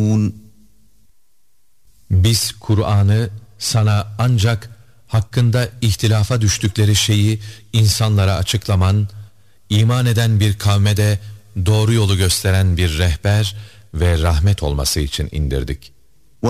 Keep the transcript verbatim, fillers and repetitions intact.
Biz Kur'an'ı sana ancak hakkında ihtilafa düştükleri şeyi insanlara açıklaman, iman eden bir kavme de doğru yolu gösteren bir rehber ve rahmet olması için indirdik.